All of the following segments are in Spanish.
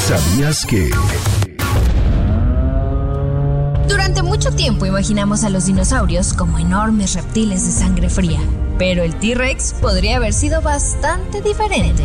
¿Sabías que? Durante mucho tiempo imaginamos a los dinosaurios como enormes reptiles de sangre fría, pero el T-Rex podría haber sido bastante diferente.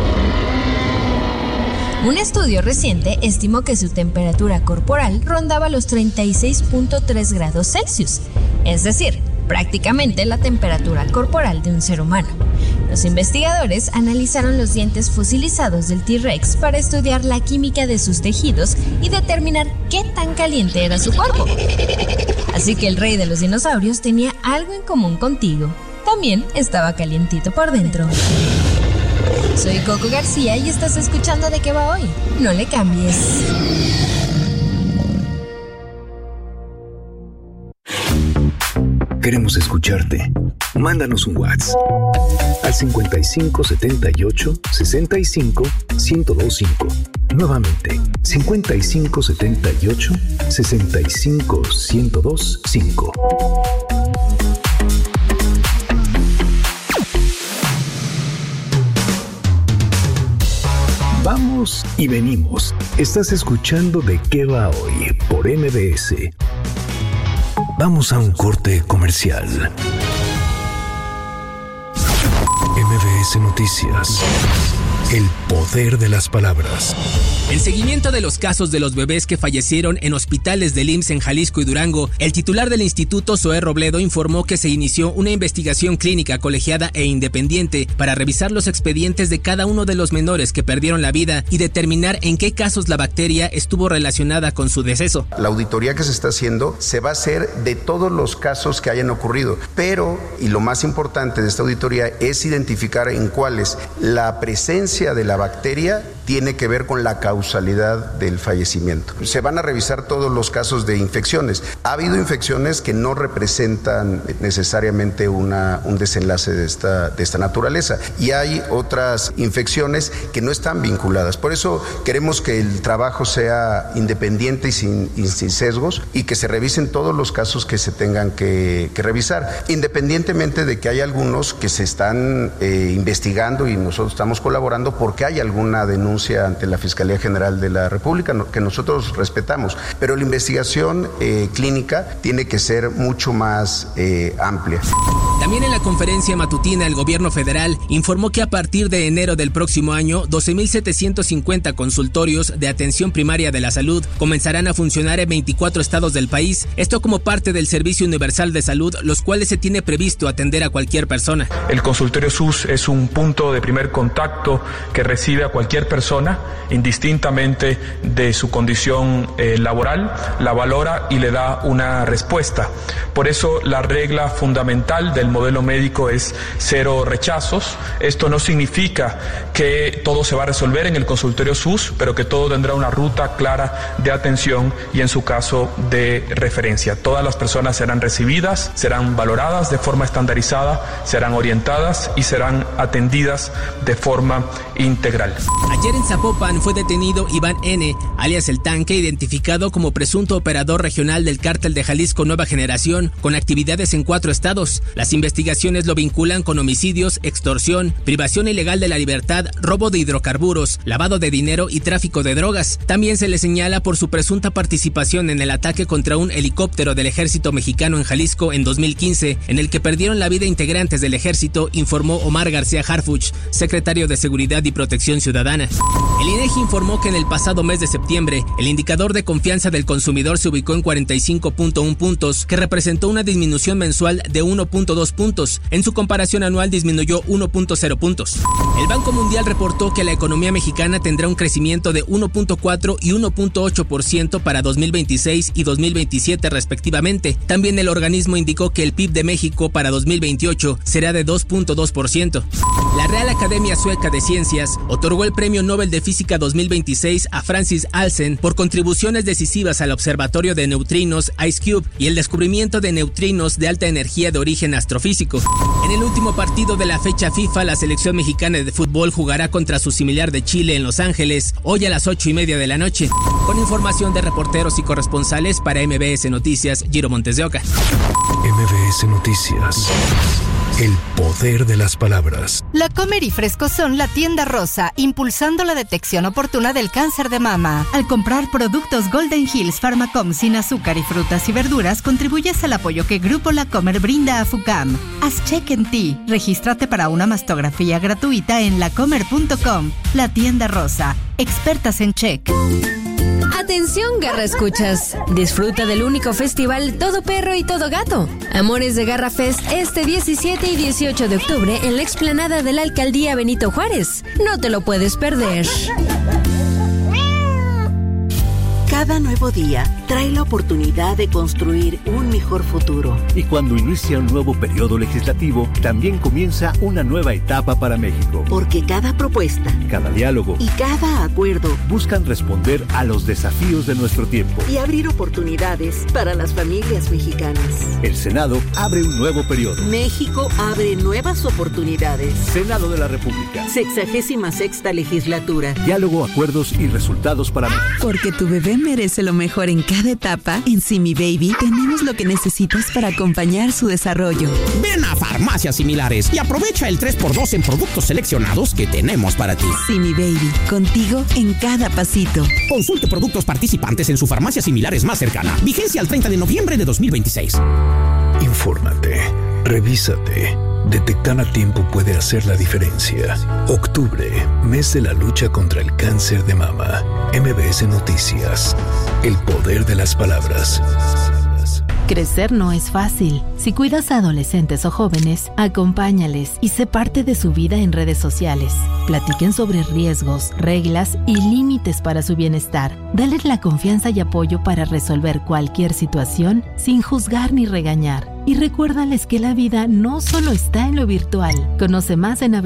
Un estudio reciente estimó que su temperatura corporal rondaba los 36.3 grados Celsius, es decir, prácticamente la temperatura corporal de un ser humano. Los investigadores analizaron los dientes fosilizados del T-Rex para estudiar la química de sus tejidos y determinar qué tan caliente era su cuerpo. Así que el rey de los dinosaurios tenía algo en común contigo. También estaba calientito por dentro. Soy Coco García y estás escuchando De Qué Va Hoy. No le cambies. Queremos escucharte. Mándanos un WhatsApp al 55 78 65 1025. Nuevamente, 55 78 65 1025. Vamos y venimos. Estás escuchando De Qué Va Hoy por MBS. Vamos a un corte comercial. MBS Noticias. El poder de las palabras. En seguimiento de los casos de los bebés que fallecieron en hospitales del IMSS en Jalisco y Durango, el titular del instituto, Zoé Robledo, informó que se inició una investigación clínica colegiada e independiente para revisar los expedientes de cada uno de los menores que perdieron la vida y determinar en qué casos la bacteria estuvo relacionada con su deceso. La auditoría que se está haciendo se va a hacer de todos los casos que hayan ocurrido, pero, y lo más importante de esta auditoría es identificar en cuáles la presencia de la bacteria tiene que ver con la causalidad del fallecimiento. Se van a revisar todos los casos de infecciones. Ha habido infecciones que no representan necesariamente un desenlace de esta naturaleza, y hay otras infecciones que no están vinculadas. Por eso queremos que el trabajo sea independiente y sin sesgos, y que se revisen todos los casos que se tengan que revisar, independientemente de que hay algunos que se están investigando y nosotros estamos colaborando porque hay alguna denuncia ante la Fiscalía General de la República que nosotros respetamos, pero la investigación clínica tiene que ser mucho más amplia. También en la conferencia matutina el gobierno federal informó que a partir de enero del próximo año 12,750 consultorios de atención primaria de la salud comenzarán a funcionar en 24 estados del país, esto como parte del Servicio Universal de Salud, los cuales se tiene previsto atender a cualquier persona. El consultorio SUS es un punto de primer contacto que recibe a cualquier persona, indistintamente de su condición laboral, la valora y le da una respuesta. Por eso la regla fundamental del modelo médico es 0 rechazos. Esto no significa que todo se va a resolver en el consultorio SUS, pero que todo tendrá una ruta clara de atención y en su caso de referencia. Todas las personas serán recibidas, serán valoradas de forma estandarizada, serán orientadas y serán atendidas de forma integral. Ayer en Zapopan fue detenido Iván N., alias El Tanque, identificado como presunto operador regional del Cártel de Jalisco Nueva Generación, con actividades en 4 estados. Las investigaciones lo vinculan con homicidios, extorsión, privación ilegal de la libertad, robo de hidrocarburos, lavado de dinero y tráfico de drogas. También se le señala por su presunta participación en el ataque contra un helicóptero del ejército mexicano en Jalisco en 2015, en el que perdieron la vida integrantes del ejército, informó Omar García Harfuch, secretario de Seguridad y Protección Ciudadana. El INEGI informó que en el pasado mes de septiembre, el indicador de confianza del consumidor se ubicó en 45.1 puntos, que representó una disminución mensual de 1.2 puntos. En su comparación anual disminuyó 1.0 puntos. El Banco Mundial reportó que la economía mexicana tendrá un crecimiento de 1.4 y 1.8% para 2026 y 2027 respectivamente. También el organismo indicó que el PIB de México para 2028 será de 2.2%. La Real Academia Sueca de Ciencias otorgó el Premio Nobel de Física 2026 a Francis Alsen por contribuciones decisivas al Observatorio de Neutrinos IceCube y el descubrimiento de neutrinos de alta energía de origen astrofísico. En el último partido de la fecha FIFA, la selección mexicana de fútbol jugará contra su similar de Chile en Los Ángeles, hoy a las 8:30 de la noche. Con información de reporteros y corresponsales para MBS Noticias, Giro Montes de Oca. MBS Noticias. El poder de las palabras. La Comer y Fresco son la tienda rosa, impulsando la detección oportuna del cáncer de mama. Al comprar productos Golden Hills Pharmacom sin azúcar y frutas y verduras, contribuyes al apoyo que Grupo La Comer brinda a FUCAM. Haz check en ti. Regístrate para una mastografía gratuita en lacomer.com. La tienda rosa. Expertas en check. Atención, Garra Escuchas. Disfruta del único festival Todo Perro y Todo Gato. Amores de Garra Fest este 17 y 18 de octubre en la explanada de la Alcaldía Benito Juárez. No te lo puedes perder. Cada nuevo día trae la oportunidad de construir un mejor futuro. Y cuando inicia un nuevo periodo legislativo, también comienza una nueva etapa para México. Porque cada propuesta, cada diálogo y cada acuerdo buscan responder a los desafíos de nuestro tiempo y abrir oportunidades para las familias mexicanas. El Senado abre un nuevo periodo. México abre nuevas oportunidades. Senado de la República. 66ª legislatura. Diálogo, acuerdos y resultados para México. Porque tu bebé merece lo mejor en cada etapa. En Simi Baby tenemos lo que necesitas para acompañar su desarrollo. Ven a Farmacias Similares y aprovecha el 3x2 en productos seleccionados que tenemos para ti. Simi Baby, contigo en cada pasito. Consulte productos participantes en su farmacia Similares más cercana. Vigencia al 30 de noviembre de 2026. Infórmate, revísate. Detectar a tiempo puede hacer la diferencia. Octubre, mes de la lucha contra el cáncer de mama. MBS Noticias. El poder de las palabras. Crecer no es fácil. Si cuidas a adolescentes o jóvenes, acompáñales y sé parte de su vida en redes sociales. Platiquen sobre riesgos, reglas y límites para su bienestar. Dales la confianza y apoyo para resolver cualquier situación sin juzgar ni regañar. Y recuérdales que la vida no solo está en lo virtual. Conoce más en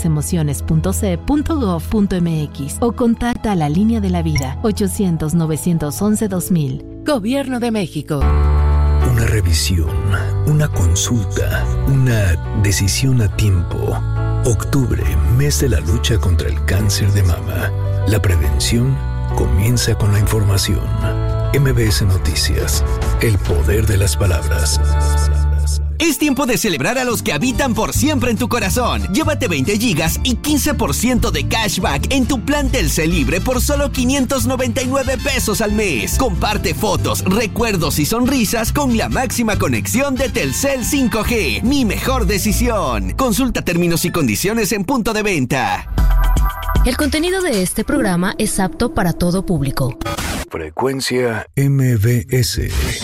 abcdelasemociones.ce.gov.mx o contacta a la Línea de la Vida 800-911-2000. Gobierno de México. Una revisión, una consulta, una decisión a tiempo. Octubre, mes de la lucha contra el cáncer de mama. La prevención comienza con la información. MBS Noticias, el poder de las palabras. Es tiempo de celebrar a los que habitan por siempre en tu corazón. Llévate 20 gigas y 15% de cashback en tu plan Telcel Libre por solo 599 pesos al mes. Comparte fotos, recuerdos y sonrisas con la máxima conexión de Telcel 5G. Mi mejor decisión. Consulta términos y condiciones en punto de venta. El contenido de este programa es apto para todo público. Frecuencia MBS.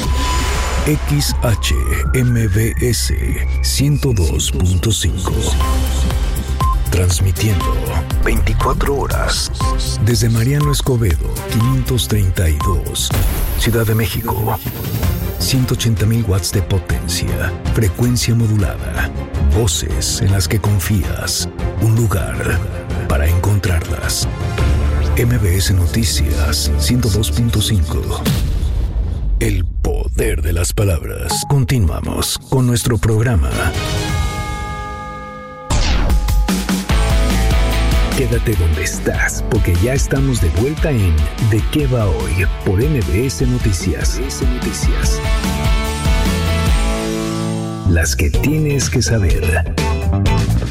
XHMBS 102.5. Transmitiendo 24 horas desde Mariano Escobedo 532, Ciudad de México. 180,000 watts de potencia, frecuencia modulada, voces en las que confías, un lugar para encontrarlas. MBS Noticias 102.5. El poder de las palabras. Continuamos con nuestro programa. Quédate donde estás, porque ya estamos de vuelta en ¿De qué va hoy? Por MBS Noticias. Las que tienes que saber.